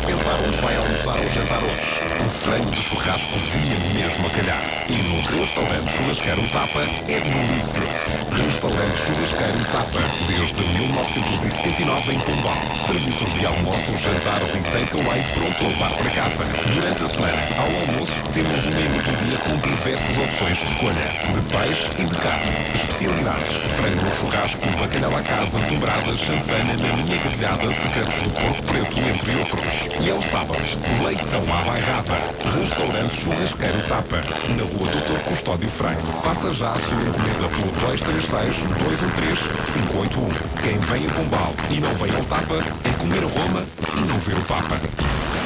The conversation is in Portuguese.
pensar onde vai almoçar ou jantar hoje. O frango de churrasco vinha mesmo a calhar. E no restaurante Churrasqueiro Tapa é delicioso. Restaurante Churrasqueiro Tapa, desde 1979 em Pombal. Serviços de almoços, jantares e takeaway pronto a levar para casa. Durante a semana, ao almoço, temos um menu do dia com diversas opções de escolha. De peixe e de carne. Especialidades: frango no churrasco, bacalhau à casa, dobradas, chanfana, maminha grelhada, secretos do porco preto, entre outros. E ao sábado, leitão à bairrada. Restaurante Churrasqueiro Tapa, na rua Doutor Custódio Franco. Faça já a sua encomenda pelo 236-213-581. Quem vem a Pombal e não vem ao Tapa é comer a Roma e não ver o Papa.